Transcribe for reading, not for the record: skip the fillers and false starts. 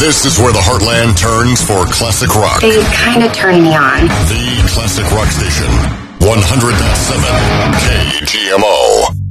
This is where the heartland turns for classic rock. They kind of turn me on. The Classic Rock Station. 100.7 KGMO.